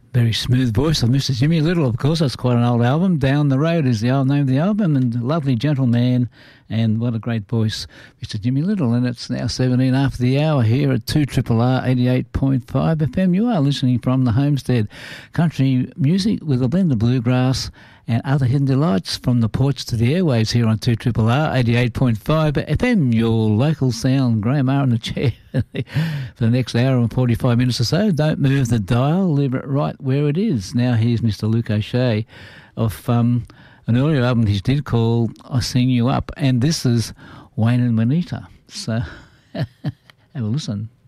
Very smooth voice of Mr. Jimmy Little, of course. That's quite an old album. Down the Road is the old name of the album, and lovely gentleman, and what a great voice, Mr. Jimmy Little. And it's now 17 after the hour here at 2RRR 88.5 FM. You are listening from the Homestead. Country music with a blend of bluegrass and other hidden delights from the porch to the airwaves here on 2RRR 88.5 FM. Your local sound, Graham R in the chair for the next hour and 45 minutes or so. Don't move the dial, leave it right where it is. Now here's Mr. Luke O'Shea of an earlier album he did called I Sing You Up, and this is Wayne and Juanita. So have a listen.